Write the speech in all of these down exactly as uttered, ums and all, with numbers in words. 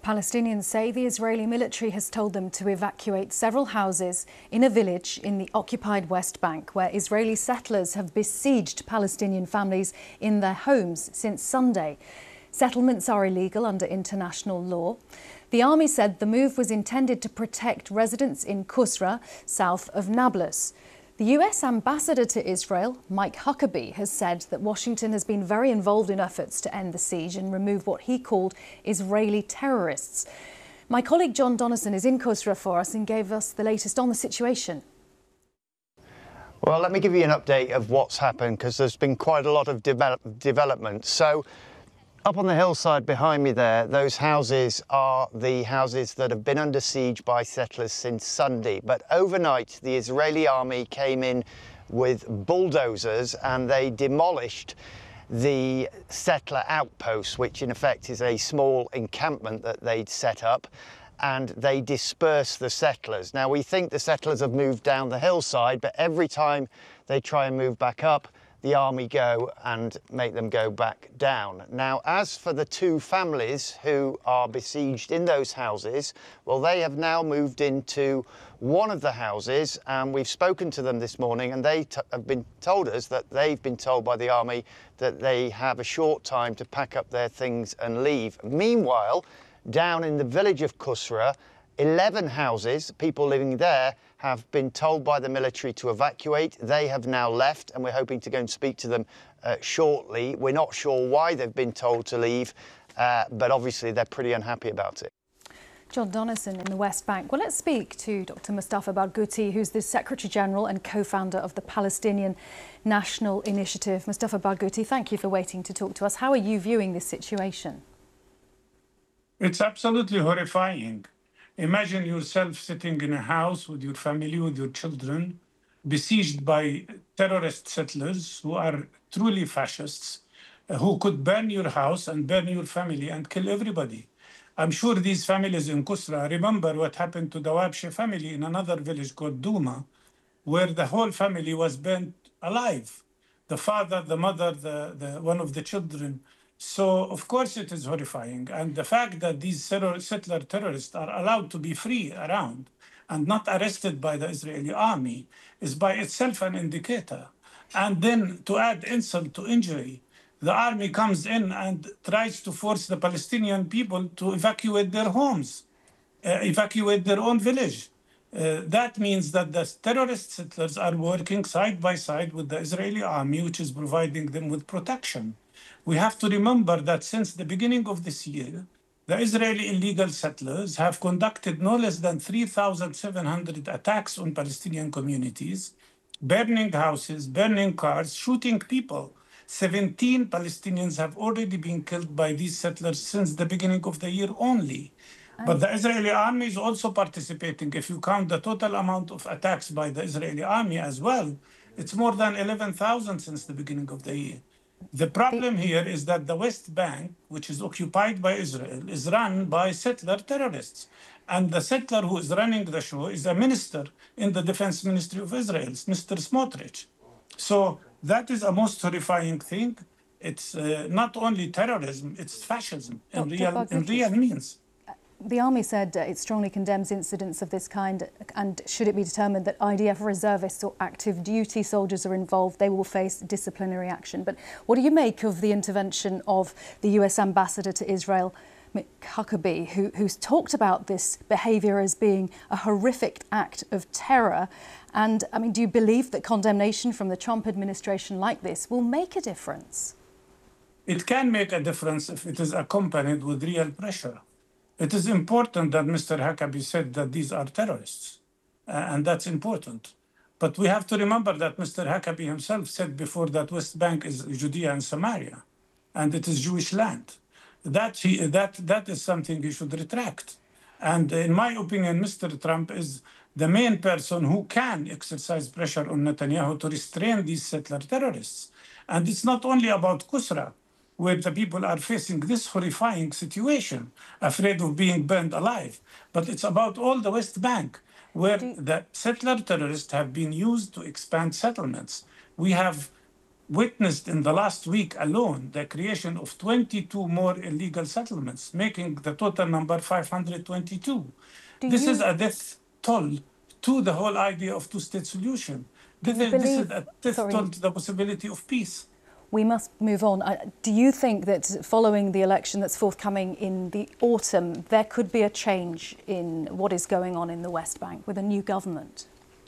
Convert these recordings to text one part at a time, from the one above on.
Palestinians say the Israeli military has told them to evacuate several houses in a village in the occupied West Bank, where Israeli settlers have besieged Palestinian families in their homes since Sunday. Settlements are illegal under international law. The army said the move was intended to protect residents in Qusra, south of Nablus. The U S ambassador to Israel, Mike Huckabee, has said that Washington has been very involved in efforts to end the siege and remove what he called Israeli terrorists. My colleague John Donnison is in Qusra for us and gave us the latest on the situation. Well, let me give you an update of what's happened, because there's been quite a lot of develop development. So, up on the hillside behind me there, those houses are the houses that have been under siege by settlers since Sunday. But overnight, the Israeli army came in with bulldozers and they demolished the settler outpost, which in effect is a small encampment that they'd set up, and they dispersed the settlers. Now, we think the settlers have moved down the hillside, but every time they try and move back up, the army go and make them go back down. Now, as for the two families who are besieged in those houses, well, they have now moved into one of the houses, and we've spoken to them this morning, and they t have been told us that they've been told by the army that they have a short time to pack up their things and leave. Meanwhile, down in the village of Qusra, eleven houses, people living there, have been told by the military to evacuate. They have now left, and we're hoping to go and speak to them uh, shortly. We're not sure why they've been told to leave, uh, but obviously they're pretty unhappy about it. John Donnison in the West Bank. Well, let's speak to Doctor Mustafa Barghouti, who's the Secretary General and co-founder of the Palestinian National Initiative. Mustafa Barghouti, thank you for waiting to talk to us. How are you viewing this situation? It's absolutely horrifying. Imagine yourself sitting in a house with your family, with your children, besieged by terrorist settlers who are truly fascists, uh, who could burn your house and burn your family and kill everybody. I'm sure these families in Qusra remember what happened to the Wabshi family in another village called Douma, where the whole family was burnt alive. The father, the mother, the, the, one of the children. So, of course, it is horrifying. And the fact that these settler terrorists are allowed to be free around and not arrested by the Israeli army is by itself an indicator. And then to add insult to injury, the army comes in and tries to force the Palestinian people to evacuate their homes, uh, evacuate their own village. Uh, that means that the terrorist settlers are working side by side with the Israeli army, which is providing them with protection. We have to remember that since the beginning of this year, the Israeli illegal settlers have conducted no less than three thousand seven hundred attacks on Palestinian communities, burning houses, burning cars, shooting people. seventeen Palestinians have already been killed by these settlers since the beginning of the year only. But the Israeli army is also participating. If you count the total amount of attacks by the Israeli army as well, it's more than eleven thousand since the beginning of the year. The problem here is that the West Bank, which is occupied by Israel, is run by settler terrorists. And the settler who is running the show is a minister in the Defense Ministry of Israel, Mister Smotrich. So that is a most horrifying thing. It's uh, not only terrorism, it's fascism in real, in real means. The army said uh, it strongly condemns incidents of this kind, and should it be determined that I D F reservists or active duty soldiers are involved, they will face disciplinary action. But what do you make of the intervention of the U S ambassador to Israel, Mike Huckabee, who, who's talked about this behaviour as being a horrific act of terror? And, I mean, do you believe that condemnation from the Trump administration like this will make a difference? It can make a difference if it is accompanied with real pressure. It is important that Mister Huckabee said that these are terrorists, uh, and that's important. But we have to remember that Mister Huckabee himself said before that West Bank is Judea and Samaria, and it is Jewish land. That, he, that, that is something he should retract. And in my opinion, Mister Trump is the main person who can exercise pressure on Netanyahu to restrain these settler terrorists. And it's not only about Qusra, where the people are facing this horrifying situation, afraid of being burned alive. But it's about all the West Bank, where the settler terrorists have been used to expand settlements. We have witnessed in the last week alone the creation of twenty-two more illegal settlements, making the total number five hundred twenty-two. Do This you- is a death toll to the whole idea of two-state solution. Do This you is, this is believe- a death sorry. toll to the possibility of peace. We must move on. Uh, Do you think that following the election that's forthcoming in the autumn, there could be a change in what is going on in the West Bank with a new government?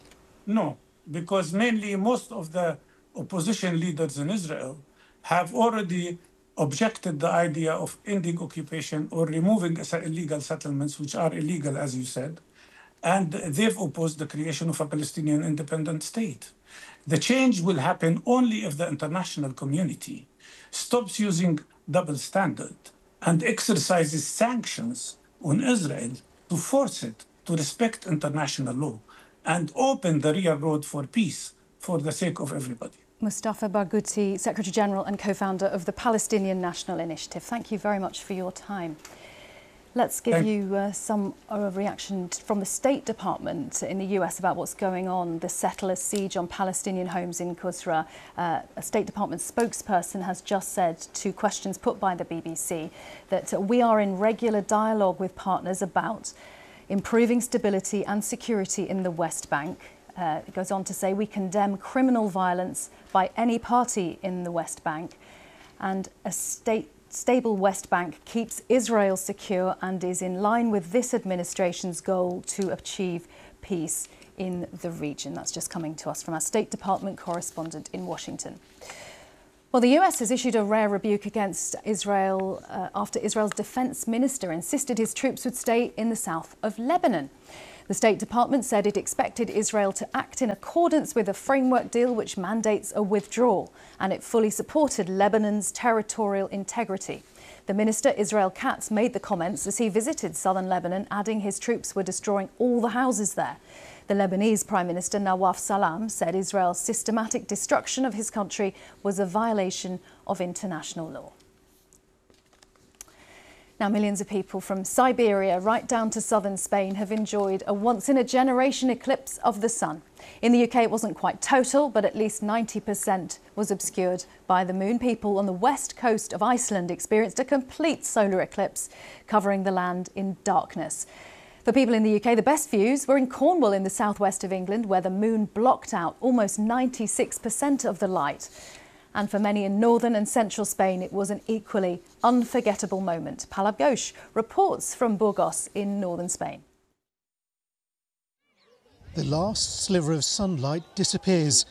No, because mainly most of the opposition leaders in Israel have already objected the idea of ending occupation or removing illegal settlements, which are illegal, as you said, and they've opposed the creation of a Palestinian independent state. The change will happen only if the international community stops using double standard and exercises sanctions on Israel to force it to respect international law and open the real road for peace for the sake of everybody. Mustafa Barghouti, Secretary General and co-founder of the Palestinian National Initiative. Thank you very much for your time. Let's give Thank you uh, some uh, reaction t- from the State Department in the U S about what's going on, the settlers' siege on Palestinian homes in Qusra. Uh, a State Department spokesperson has just said to questions put by the B B C that uh, we are in regular dialogue with partners about improving stability and security in the West Bank. Uh, it goes on to say we condemn criminal violence by any party in the West Bank, and a state stable West Bank keeps Israel secure and is in line with this administration's goal to achieve peace in the region. That's just coming to us from our State Department correspondent in Washington. Well, the U S has issued a rare rebuke against Israel uh, after Israel's defense minister insisted his troops would stay in the south of Lebanon. The State Department said it expected Israel to act in accordance with a framework deal which mandates a withdrawal, and it fully supported Lebanon's territorial integrity. The minister, Israel Katz, made the comments as he visited southern Lebanon, adding his troops were destroying all the houses there. The Lebanese Prime Minister Nawaf Salam said Israel's systematic destruction of his country was a violation of international law. Now, millions of people from Siberia right down to southern Spain have enjoyed a once-in-a-generation eclipse of the sun. In the U K, it wasn't quite total, but at least ninety percent was obscured by the moon. People on the west coast of Iceland experienced a complete solar eclipse, covering the land in darkness. For people in the U K, the best views were in Cornwall in the southwest of England, where the moon blocked out almost ninety-six percent of the light. And for many in northern and central Spain, it was an equally unforgettable moment. Palab Ghosh reports from Burgos in northern Spain. The last sliver of sunlight disappears.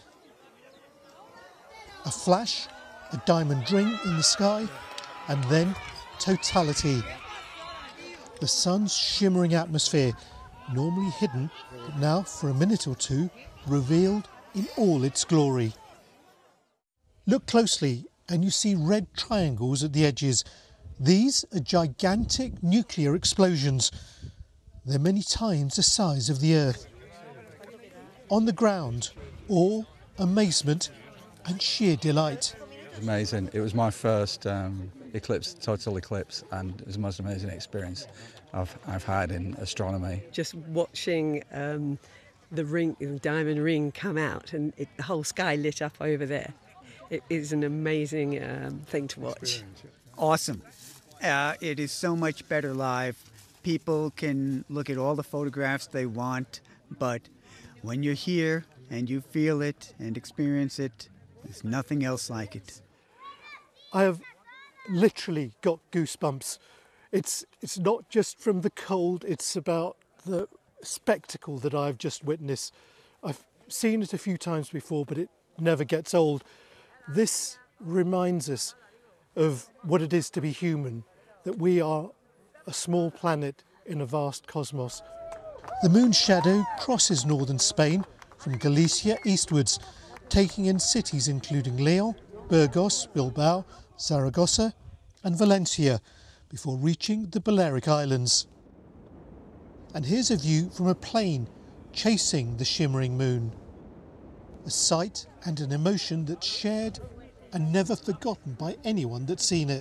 A flash, a diamond ring in the sky, and then totality. The sun's shimmering atmosphere, normally hidden, but now for a minute or two, revealed in all its glory. Look closely and you see red triangles at the edges. These are gigantic nuclear explosions. They're many times the size of the Earth. On the ground, awe, amazement and sheer delight. It was amazing. It was my first um, eclipse, total eclipse, and it was the most amazing experience I've, I've had in astronomy. Just watching um, the ring, the diamond ring come out and it, the whole sky lit up over there. It is an amazing um, thing to watch. Awesome. Uh, it is so much better live. People can look at all the photographs they want, but when you're here and you feel it and experience it, there's nothing else like it. I have literally got goosebumps. It's, it's not just from the cold, it's about the spectacle that I've just witnessed. I've seen it a few times before, but it never gets old. This reminds us of what it is to be human, that we are a small planet in a vast cosmos. The moon's shadow crosses northern Spain from Galicia eastwards, taking in cities including Leon, Burgos, Bilbao, Zaragoza and Valencia, before reaching the Balearic Islands. And here's a view from a plane chasing the shimmering moon. A sight and an emotion that's shared and never forgotten by anyone that's seen it.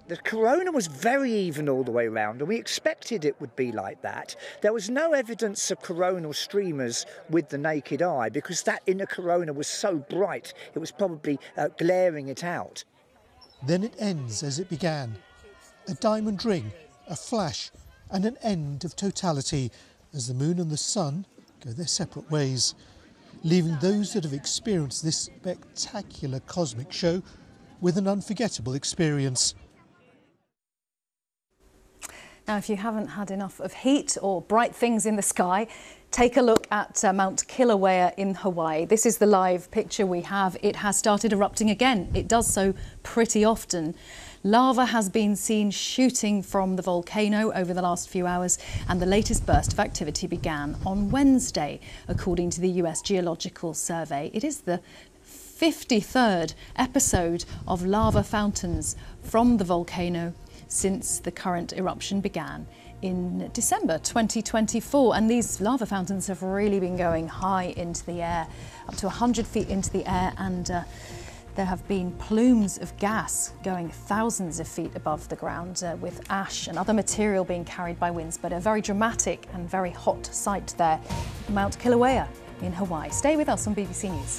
The corona was very even all the way around, and we expected it would be like that. There was no evidence of coronal streamers with the naked eye because that inner corona was so bright, it was probably uh, glaring it out. Then it ends as it began. A diamond ring, a flash, and an end of totality as the moon and the sun go their separate ways, leaving those that have experienced this spectacular cosmic show with an unforgettable experience. Now, if you haven't had enough of heat or bright things in the sky, take a look at uh, Mount Kilauea in Hawaii. This is the live picture we have. It has started erupting again. It does so pretty often. Lava has been seen shooting from the volcano over the last few hours, and the latest burst of activity began on Wednesday, according to the U S Geological Survey. It is the fifty-third episode of lava fountains from the volcano since the current eruption began in December twenty twenty-four. And these lava fountains have really been going high into the air, up to one hundred feet into the air, and uh, there have been plumes of gas going thousands of feet above the ground, uh, with ash and other material being carried by winds. But a very dramatic and very hot sight there, Mount Kilauea in Hawaii. Stay with us on B B C News.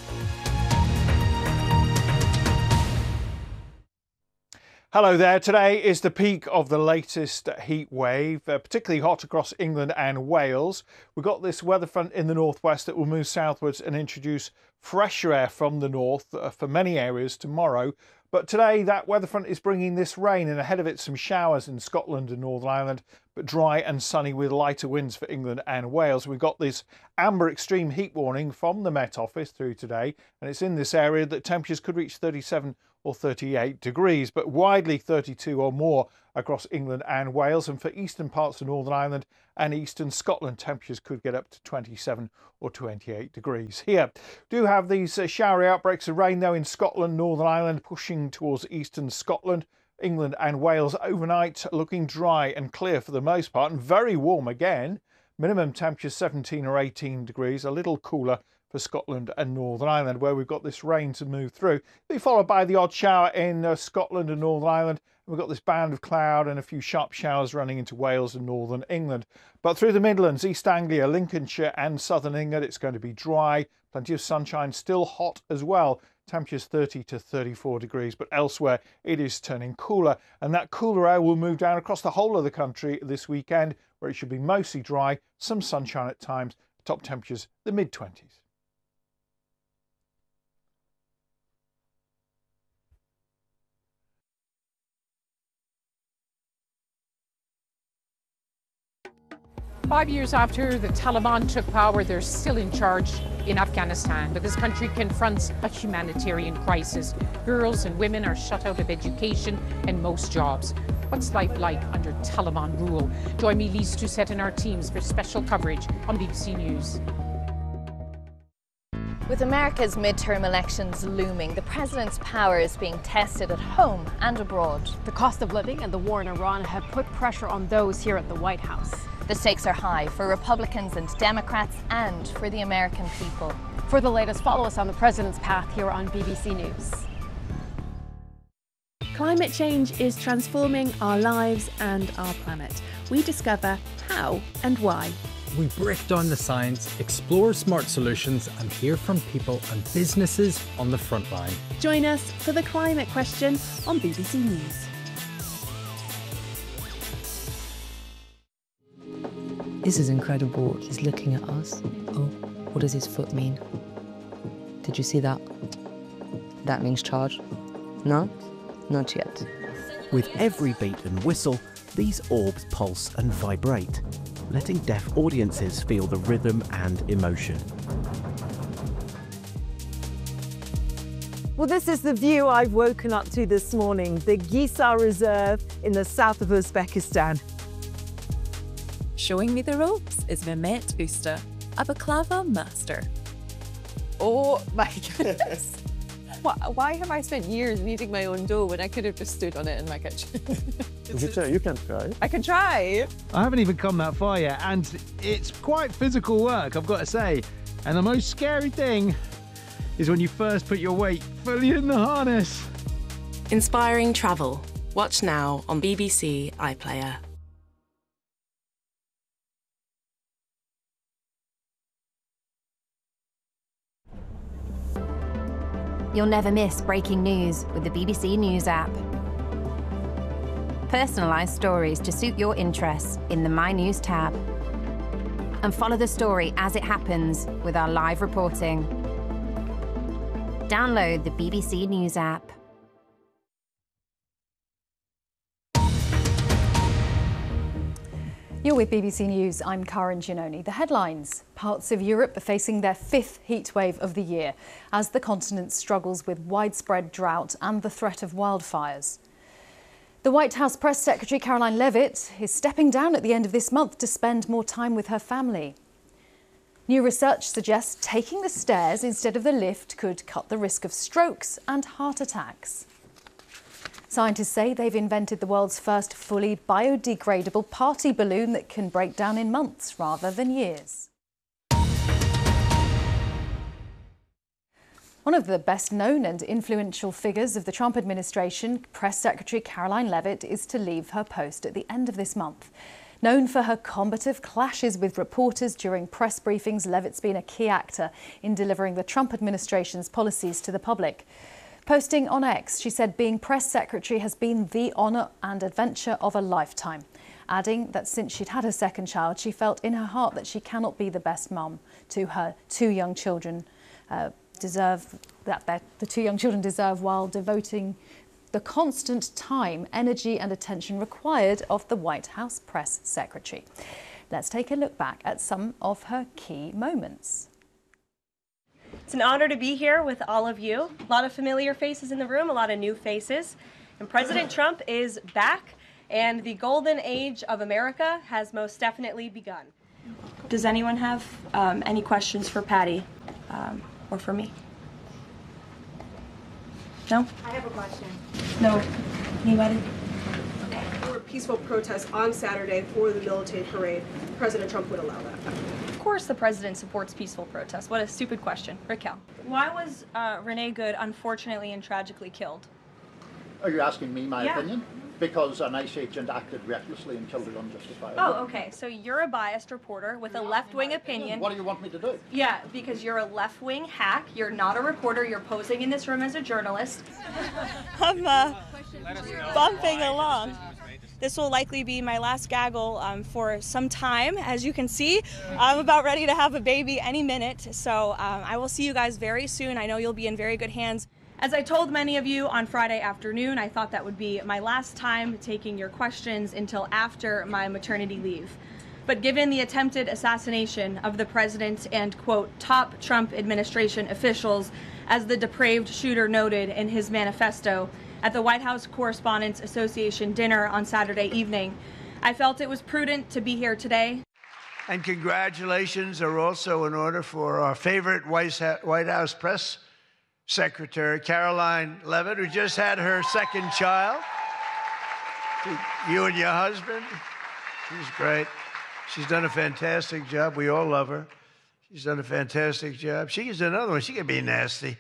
Hello there. Today is the peak of the latest heat wave, uh, particularly hot across England and Wales. We've got this weather front in the northwest that will move southwards and introduce fresher air from the north uh, for many areas tomorrow. But today that weather front is bringing this rain, and ahead of it some showers in Scotland and Northern Ireland, but dry and sunny with lighter winds for England and Wales. We've got this amber extreme heat warning from the Met Office through today, and it's in this area that temperatures could reach thirty-seven or thirty-eight degrees, but widely thirty-two or more across England and Wales. And for eastern parts of Northern Ireland and eastern Scotland, temperatures could get up to twenty-seven or twenty-eight degrees. Here, do have these uh, showery outbreaks of rain though in Scotland, Northern Ireland, pushing towards eastern Scotland. England and Wales overnight looking dry and clear for the most part, and very warm again. Minimum temperature seventeen or eighteen degrees, a little cooler for Scotland and Northern Ireland, where we've got this rain to move through. It'll be followed by the odd shower in uh, Scotland and Northern Ireland. We've got this band of cloud and a few sharp showers running into Wales and Northern England. But through the Midlands, East Anglia, Lincolnshire and Southern England, it's going to be dry. Plenty of sunshine, still hot as well. Temperatures thirty to thirty-four degrees, but elsewhere it is turning cooler. And that cooler air will move down across the whole of the country this weekend, where it should be mostly dry, some sunshine at times, top temperatures the mid twenties. Five years after the Taliban took power, they're still in charge in Afghanistan, but this country confronts a humanitarian crisis. Girls and women are shut out of education and most jobs. What's life like under Taliban rule? Join me, Lise Doucette, and our teams for special coverage on B B C News. With America's midterm elections looming, the president's power is being tested at home and abroad. The cost of living and the war in Iran have put pressure on those here at the White House. The stakes are high for Republicans and Democrats and for the American people. For the latest, follow us on the president's path here on B B C News. Climate change is transforming our lives and our planet. We discover how and why. We break down the science, explore smart solutions, and hear from people and businesses on the front line. Join us for The Climate Question on B B C News. This is incredible. He's looking at us. Oh, what does his foot mean? Did you see that? That means charge. No? Not yet. With every beat and whistle, these orbs pulse and vibrate, letting deaf audiences feel the rhythm and emotion. Well, this is the view I've woken up to this morning, the Gisar Reserve in the south of Uzbekistan. Showing me the ropes is Mehmet Usta, a baklava master. Oh my goodness. Why have I spent years kneading my own dough when I could have just stood on it in my kitchen? You can try, you can try. I can try. I haven't even come that far yet, and it's quite physical work, I've got to say. And the most scary thing is when you first put your weight fully in the harness. Inspiring travel, Watch now on B B C iPlayer. You'll never miss breaking news with the B B C News app. Personalised stories to suit your interests in the My News tab. And follow the story as it happens with our live reporting. Download the B B C News app. You're with B B C News, I'm Karen Giannoni. The headlines. Parts of Europe are facing their fifth heatwave of the year as the continent struggles with widespread drought and the threat of wildfires. The White House Press Secretary Caroline Leavitt is stepping down at the end of this month to spend more time with her family. New research suggests taking the stairs instead of the lift could cut the risk of strokes and heart attacks. Scientists say they've invented the world's first fully biodegradable party balloon that can break down in months rather than years. One of the best-known and influential figures of the Trump administration, Press Secretary Caroline Leavitt, is to leave her post at the end of this month. Known for her combative clashes with reporters during press briefings, Leavitt's been a key actor in delivering the Trump administration's policies to the public. Posting on X, she said being press secretary has been the honour and adventure of a lifetime, adding that since she'd had her second child, she felt in her heart that she cannot be the best mum to her two young children. Uh, deserve that the two young children deserve while devoting the constant time, energy and attention required of the White House press secretary. Let's take a look back at some of her key moments. It's an honor to be here with all of you. A lot of familiar faces in the room, a lot of new faces. And President Trump is back, and the golden age of America has most definitely begun. Does anyone have um, any questions for Patty um, or for me? No? I have a question. No? Anybody? There were peaceful protests on Saturday for the militant parade. President Trump would allow that. Of course the president supports peaceful protests. What a stupid question. Raquel. Why was uh, Renee Good unfortunately and tragically killed? Are you asking me my Yeah. opinion? Because an ICE agent acted recklessly and killed her unjustifiably. Oh, okay. So you're a biased reporter with a left-wing opinion. What do you want me to do? Yeah, because you're a left-wing hack. You're not a reporter. You're posing in this room as a journalist. I'm uh, bumping along. This will likely be my last gaggle um, for some time. As you can see, I'm about ready to have a baby any minute. So um, I will see you guys very soon. I know you'll be in very good hands. As I told many of you on Friday afternoon, I thought that would be my last time taking your questions until after my maternity leave. But given the attempted assassination of the president and, quote, top Trump administration officials, as the depraved shooter noted in his manifesto at the White House Correspondents Association dinner on Saturday evening, I felt it was prudent to be here today. And congratulations are also in order for our favorite White House press secretary, Caroline Leavitt, who just had her second child. You and your husband. She's great. She's done a fantastic job. We all love her. She's done a fantastic job. She is another one. She can be nasty.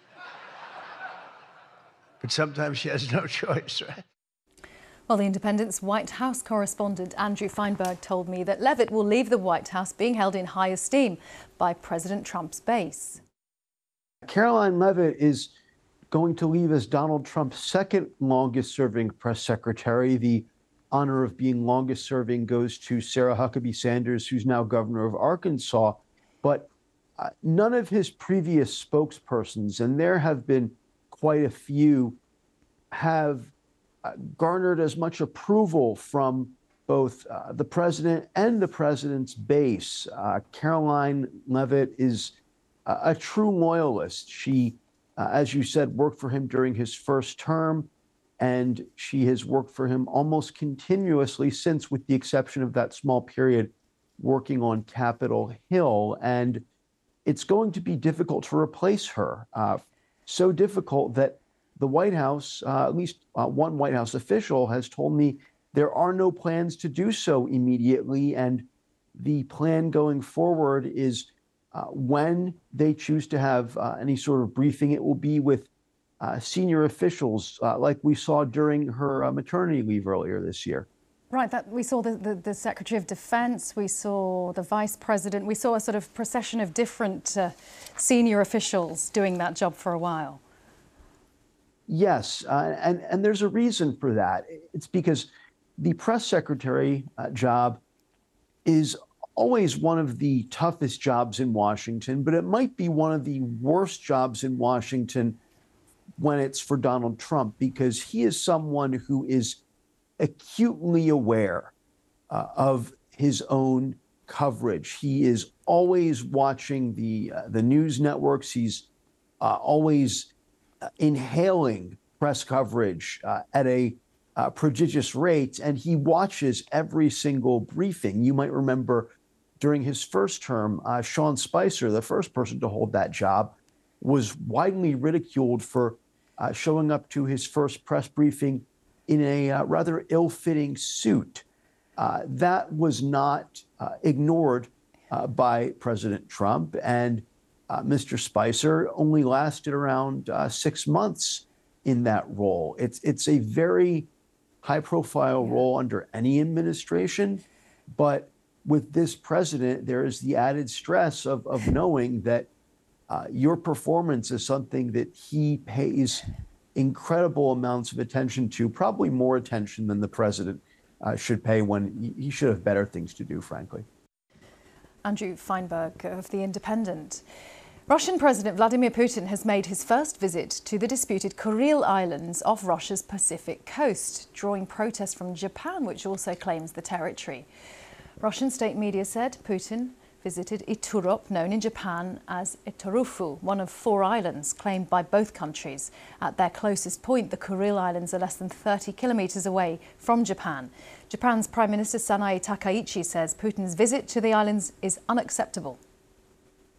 But sometimes she has no choice, right? Well, The Independent's White House correspondent Andrew Feinberg told me that Leavitt will leave the White House being held in high esteem by President Trump's base. Caroline Leavitt is going to leave as Donald Trump's second longest serving press secretary. The honor of being longest serving goes to Sarah Huckabee Sanders, who's now governor of Arkansas. But uh, none of his previous spokespersons, and there have been quite a few, have uh, garnered as much approval from both uh, the president and the president's base. Uh, Caroline Leavitt is a true loyalist. She, uh, as you said, worked for him during his first term, and she has worked for him almost continuously since, with the exception of that small period working on Capitol Hill. And it's going to be difficult to replace her. Uh, so difficult that the White House, uh, at least uh, one White House official, has told me there are no plans to do so immediately. And the plan going forward is Uh, when they choose to have uh, any sort of briefing, it will be with uh, senior officials uh, like we saw during her uh, maternity leave earlier this year. Right, that we saw the, the, the Secretary of Defense, we saw the Vice President, we saw a sort of procession of different uh, senior officials doing that job for a while. Yes, uh, and, and there's a reason for that. It's because the press secretary uh, job is always one of the toughest jobs in Washington, but it might be one of the worst jobs in Washington when it's for Donald Trump, because he is someone who is acutely aware uh, of his own coverage. He is always watching the uh, the news networks. He's uh, always uh, inhaling press coverage uh, at a uh, prodigious rate, and he watches every single briefing. You might remember during his first term, uh, Sean Spicer, the first person to hold that job, was widely ridiculed for uh, showing up to his first press briefing in a uh, rather ill-fitting suit. Uh, that was not uh, ignored uh, by President Trump, and uh, Mister Spicer only lasted around uh, six months in that role. It's, it's a very high-profile role under any administration, but with this president, there is the added stress of, of knowing that uh, your performance is something that he pays incredible amounts of attention to, probably more attention than the president uh, should pay when he should have better things to do, frankly. Andrew Feinberg of The Independent. Russian President Vladimir Putin has made his first visit to the disputed Kuril Islands off Russia's Pacific coast, drawing protests from Japan, which also claims the territory. Russian state media said Putin visited Iturup, known in Japan as Iturufu, one of four islands claimed by both countries. At their closest point, the Kuril Islands are less than thirty kilometres away from Japan. Japan's Prime Minister Sanae Takaichi says Putin's visit to the islands is unacceptable.